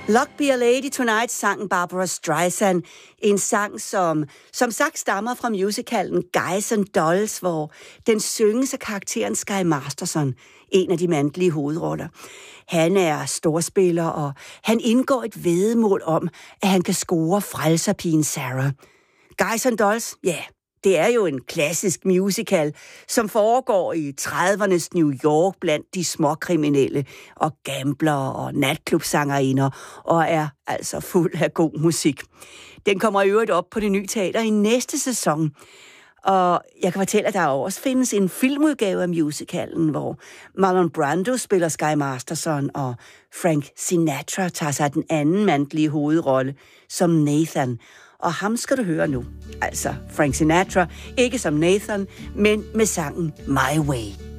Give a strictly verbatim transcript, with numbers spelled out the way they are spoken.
Luck Be a Lady Tonight sang Barbra Streisand, en sang, som som sagt stammer fra musicalen Guys and Dolls, hvor den synges af karakteren Sky Masterson, en af de mandlige hovedroller. Han er storspiller, og han indgår et væddemål om, at han kan score frelserpigen Sarah. Guys and Dolls, ja, yeah, det er jo en klassisk musical, som foregår i tredivernes New York blandt de småkriminelle og gamblere og natklubsangerinder, og er altså fuld af god musik. Den kommer i øvrigt op på Det Nye Teater i næste sæson. Og jeg kan fortælle, at der også findes en filmudgave af musicalen, hvor Marlon Brando spiller Sky Masterson, og Frank Sinatra tager sig den anden mandlige hovedrolle som Nathan. Og ham skal du høre nu. Altså Frank Sinatra, ikke som Nathan, men med sangen My Way.